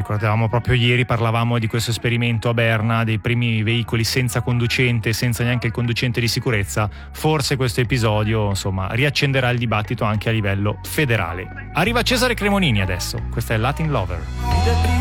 Ricordavamo proprio ieri, parlavamo di questo esperimento a Berna, dei primi veicoli senza conducente, senza neanche il conducente di sicurezza. Forse questo episodio, insomma, riaccenderà il dibattito anche a livello federale. Arriva Cesare Cremonini adesso, questa è Latin Lover.